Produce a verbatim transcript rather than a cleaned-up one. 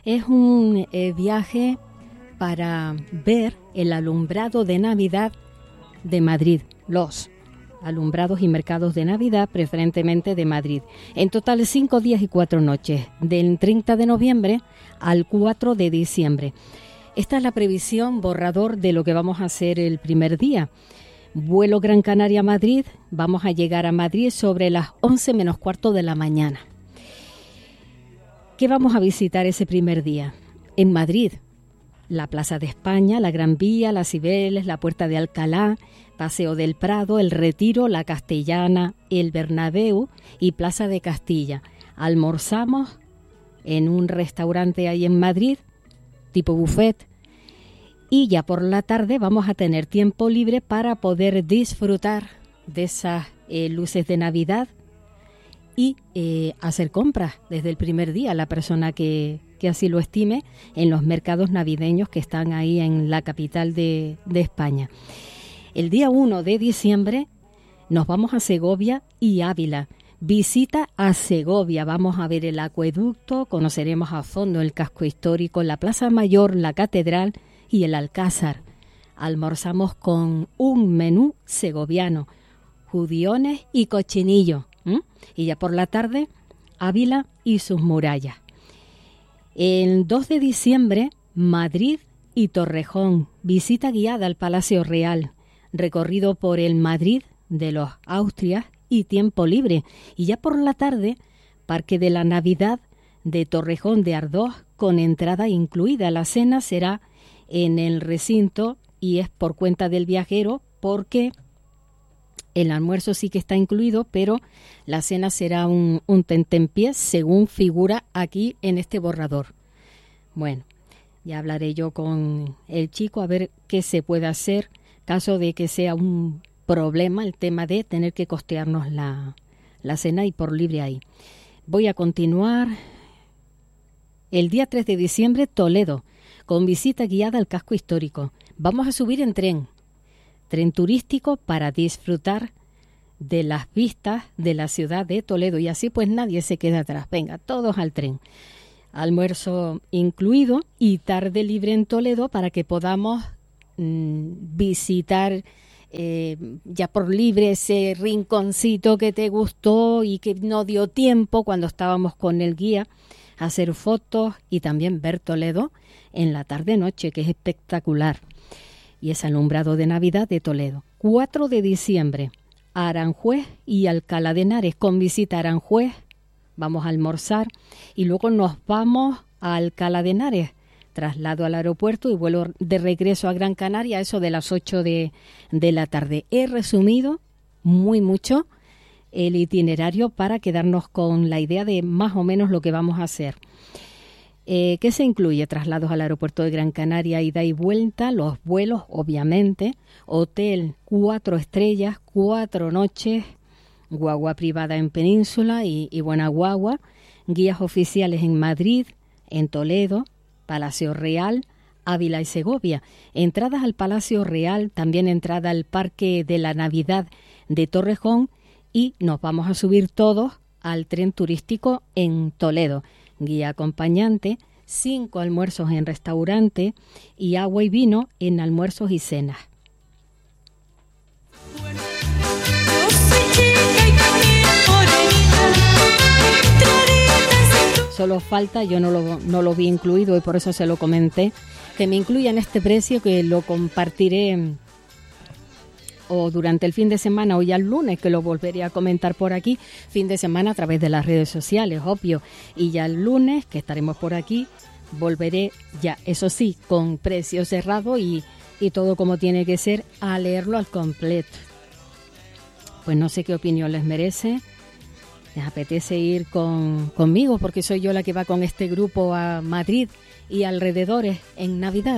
Es un eh, viaje para ver el alumbrado de Navidad de Madrid, los alumbrados y mercados de Navidad, preferentemente de Madrid. En total, cinco días y cuatro noches, del treinta de noviembre al cuatro de diciembre. Esta es la previsión, borrador de lo que vamos a hacer el primer día. Vuelo Gran Canaria a Madrid, vamos a llegar a Madrid sobre las once menos cuarto de la mañana. ¿Qué vamos a visitar ese primer día? En Madrid, la Plaza de España, la Gran Vía, las Cibeles, la Puerta de Alcalá, Paseo del Prado, el Retiro, la Castellana, el Bernabéu y Plaza de Castilla. Almorzamos en un restaurante ahí en Madrid, tipo buffet, y ya por la tarde vamos a tener tiempo libre para poder disfrutar de esas eh, luces de Navidad y eh, hacer compras desde el primer día, la persona que, que así lo estime, en los mercados navideños que están ahí en la capital de, de España. El día uno de diciembre nos vamos a Segovia y Ávila. Visita a Segovia, vamos a ver el acueducto, conoceremos a fondo el casco histórico, la Plaza Mayor, la Catedral y el Alcázar. Almorzamos con un menú segoviano, judiones y cochinillo. ¿Mm? Y ya por la tarde, Ávila y sus murallas. El dos de diciembre, Madrid y Torrejón. Visita guiada al Palacio Real. Recorrido por el Madrid de los Austrias y tiempo libre. Y ya por la tarde, Parque de la Navidad de Torrejón de Ardoz con entrada incluida. La cena será en el recinto y es por cuenta del viajero porque el almuerzo sí que está incluido, pero la cena será un, un tentempié según figura aquí en este borrador. Bueno, ya hablaré yo con el chico a ver qué se puede hacer caso de que sea un problema el tema de tener que costearnos la, la cena y por libre ahí. Voy a continuar. El día tres de diciembre, Toledo, con visita guiada al casco histórico. Vamos a subir en tren. Tren turístico para disfrutar de las vistas de la ciudad de Toledo y así pues nadie se queda atrás. Venga, todos al tren. Almuerzo incluido y tarde libre en Toledo para que podamos mmm, visitar eh, ya por libre ese rinconcito que te gustó y que no dio tiempo cuando estábamos con el guía, hacer fotos y también ver Toledo en la tarde-noche, que es espectacular. Y es alumbrado de Navidad de Toledo. cuatro de diciembre, Aranjuez y Alcalá de Henares, con visita a Aranjuez, vamos a almorzar y luego nos vamos a Alcalá de Henares, traslado al aeropuerto y vuelo de regreso a Gran Canaria, eso de las ocho de, de la tarde. He resumido muy mucho el itinerario para quedarnos con la idea de más o menos lo que vamos a hacer. Eh, ¿Qué se incluye? Traslados al aeropuerto de Gran Canaria, ida y vuelta, los vuelos, obviamente, hotel cuatro estrellas, cuatro noches, guagua privada en Península y, y buena guagua, guías oficiales en Madrid, en Toledo, Palacio Real, Ávila y Segovia, entradas al Palacio Real, también entrada al Parque de la Navidad de Torrejón y nos vamos a subir todos al tren turístico en Toledo. Guía acompañante, cinco almuerzos en restaurante y agua y vino en almuerzos y cenas. Solo falta, yo no lo, no lo vi incluido y por eso se lo comenté, que me incluyan este precio, que lo compartiré o durante el fin de semana o ya el lunes, que lo volveré a comentar por aquí, fin de semana a través de las redes sociales, obvio, y ya el lunes que estaremos por aquí, volveré ya, eso sí, con precio cerrado y, y todo como tiene que ser, a leerlo al completo. Pues no sé qué opinión les merece, les apetece ir con, conmigo, porque soy yo la que va con este grupo a Madrid y alrededores en Navidad.